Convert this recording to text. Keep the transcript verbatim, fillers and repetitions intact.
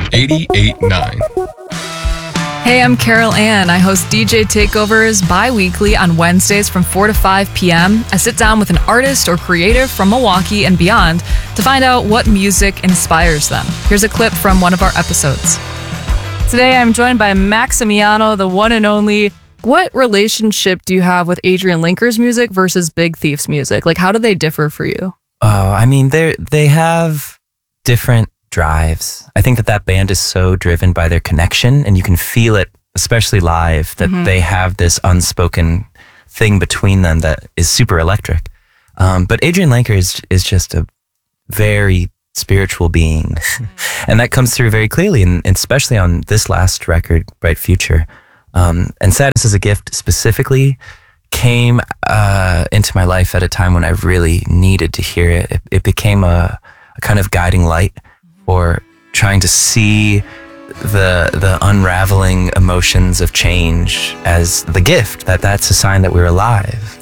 eighty-eight point nine. Hey, I'm Carol Ann. I host D J Takeovers bi-weekly on Wednesdays from four to five p.m. I sit down with an artist or creative from Milwaukee and beyond to find out what music inspires them. Here's a clip from one of our episodes. Today, I'm joined by Maximiano, the one and only. What relationship do you have with Adrian Linker's music versus Big Thief's music? Like, how do they differ for you? Oh, I mean, they they have different drives. I think that that band is so driven by their connection, and you can feel it, especially live, that mm-hmm. they have this unspoken thing between them that is super electric. Um, but Adrian Linker is is just a very spiritual being, and that comes through very clearly, and especially on this last record, Bright Future. Um, and Sadness is a Gift specifically came uh, into my life at a time when I really needed to hear it. It, it became a, a kind of guiding light for trying to see the the unraveling emotions of change as the gift, that that's a sign that we're alive.